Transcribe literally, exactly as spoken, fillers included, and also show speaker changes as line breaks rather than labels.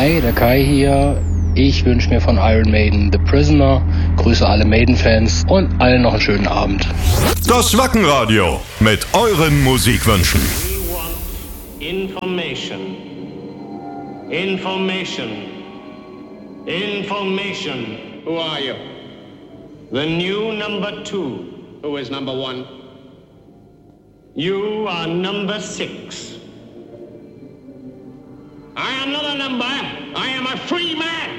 Hi, der Kai hier. Ich wünsche mir von Iron Maiden The Prisoner. Grüße alle Maiden-Fans und allen noch einen schönen Abend.
Das Wackenradio mit euren Musikwünschen.
We want information. Information. Information.
Who are you?
The new number two.
Who is number one?
You are number six.
I am not a number. I am a free man.